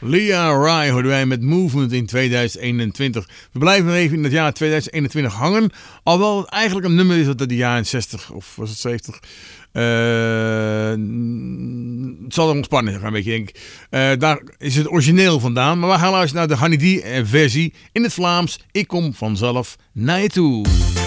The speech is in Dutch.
Lia Rai hoorden wij met Movement in 2021. We blijven nog even in het jaar 2021 hangen. Alhoewel het eigenlijk een nummer is uit de jaren 60 of was het 70. Het zal er ontspannen gaan, een beetje, denk ik. Daar is het origineel vandaan. Maar we gaan luisteren naar de Honey D versie in het Vlaams. Ik kom vanzelf naar je toe.